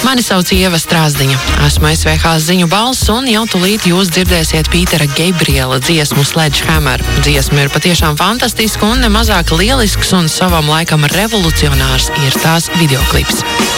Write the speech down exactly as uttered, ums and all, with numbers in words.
Mani sauc Ieva Strāzdiņa. Esmu S V H ziņu balss un jau tulīt jūs dzirdēsiet Pītera Gabriela dziesmu Sledgehammer. Dziesma ir patiešām fantastiska un nemazāk lielisks un savam laikam revolucionārs ir tās videoklips.